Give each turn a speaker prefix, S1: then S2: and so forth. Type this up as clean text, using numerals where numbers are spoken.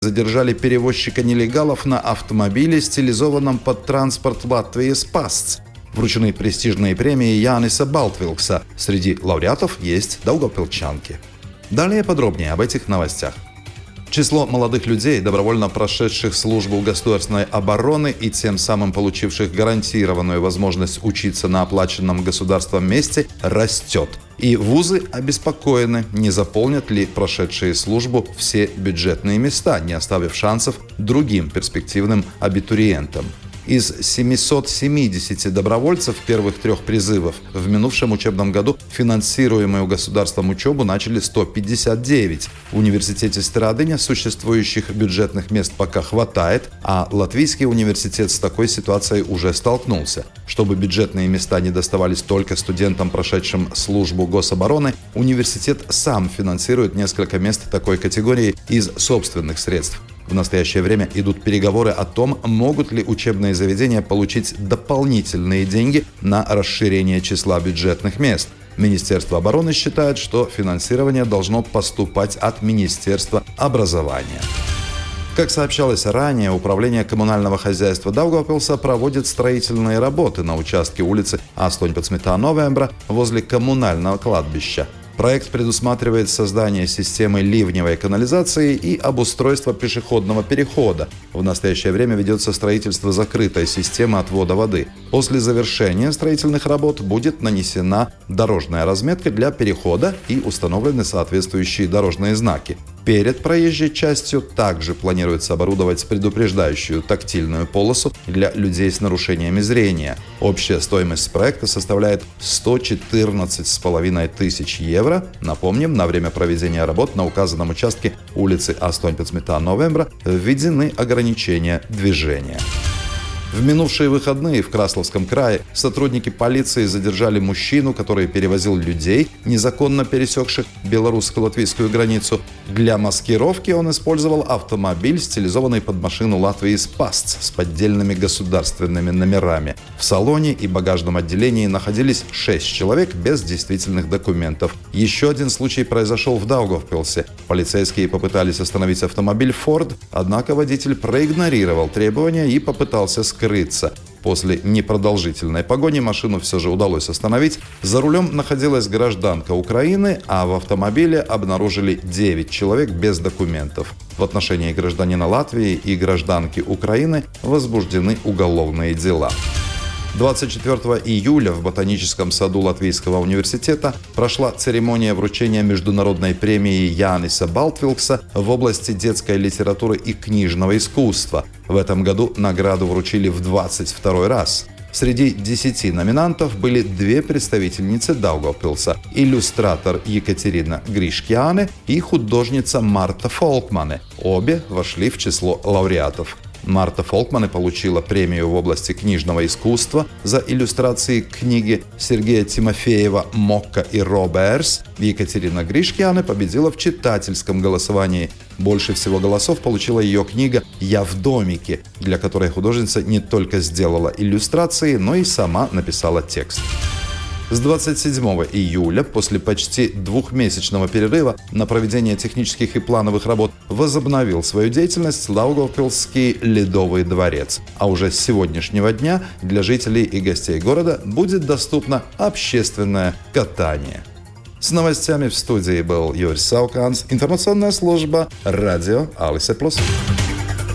S1: задержали перевозчика нелегалов на автомобиле, стилизованном под транспорт Латвии «Спасц». Вручены престижные премии Яниса Балтвилкса. Среди лауреатов есть даугавпилчанки. Далее подробнее об этих новостях. Число молодых людей, добровольно прошедших службу государственной обороны и тем самым получивших гарантированную возможность учиться на оплаченном государством месте, растет. И вузы обеспокоены, не заполнят ли прошедшие службу все бюджетные места, не оставив шансов другим перспективным абитуриентам. Из 770 добровольцев первых 3 призывов в минувшем учебном году финансируемую государством учебу начали 159. В университете Страдыня существующих бюджетных мест пока хватает, а Латвийский университет с такой ситуацией уже столкнулся. Чтобы бюджетные места не доставались только студентам, прошедшим службу гособороны, университет сам финансирует несколько мест такой категории из собственных средств. В настоящее время идут переговоры о том, могут ли учебные заведения получить дополнительные деньги на расширение числа бюджетных мест. Министерство обороны считает, что финансирование должно поступать от Министерства образования. Как сообщалось ранее, Управление коммунального хозяйства Даугавпилса проводит строительные работы на участке улицы 18. Новембра возле коммунального кладбища. Проект предусматривает создание системы ливневой канализации и обустройство пешеходного перехода. В настоящее время ведется строительство закрытой системы отвода воды. После завершения строительных работ будет нанесена дорожная разметка для перехода и установлены соответствующие дорожные знаки. Перед проезжей частью также планируется оборудовать предупреждающую тактильную полосу для людей с нарушениями зрения. Общая стоимость проекта составляет 114,5 тысяч евро. Напомним, на время проведения работ на указанном участке улицы 18. Новембра введены ограничения движения. В минувшие выходные в Красловском крае сотрудники полиции задержали мужчину, который перевозил людей, незаконно пересекших белорусско-латвийскую границу. Для маскировки он использовал автомобиль, стилизованный под машину Латвии «Спасц» с поддельными государственными номерами. В салоне и багажном отделении находились 6 человек без действительных документов. Еще один случай произошел в Даугавпилсе. Полицейские попытались остановить автомобиль «Форд», однако водитель проигнорировал требования и попытался скрыться. После непродолжительной погони машину все же удалось остановить. За рулем находилась гражданка Украины, а в автомобиле обнаружили 9 человек без документов. В отношении гражданина Латвии и гражданки Украины возбуждены уголовные дела. 24 июля в Ботаническом саду Латвийского университета прошла церемония вручения международной премии Яниса Балтвилкса в области детской литературы и книжного искусства. В этом году награду вручили в 22 раз. Среди 10 номинантов были 2 представительницы Даугавпилса – иллюстратор Екатерина Гришкяне и художница Марта Фолкмане. Обе вошли в число лауреатов. Марта Фолкмане получила премию в области книжного искусства за иллюстрации к книге Сергея Тимофеева «Мокка и Роберс». Екатерина Гришкяне победила в читательском голосовании. Больше всего голосов получила ее книга «Я в домике», для которой художница не только сделала иллюстрации, но и сама написала текст. С 27 июля, после почти 2-месячного перерыва на проведение технических и плановых работ, возобновил свою деятельность Даугавпилсский ледовый дворец. А уже с сегодняшнего дня для жителей и гостей города будет доступно общественное катание. С новостями в студии был Юрий Сауканс, информационная служба «Радио Алисе Плюс».